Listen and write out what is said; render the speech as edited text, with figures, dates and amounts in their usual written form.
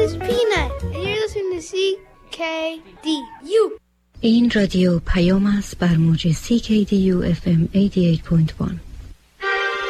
is Peanut, and you're listening to CKDU. این رادیو پیام است بر موج CKDU FM 88.1.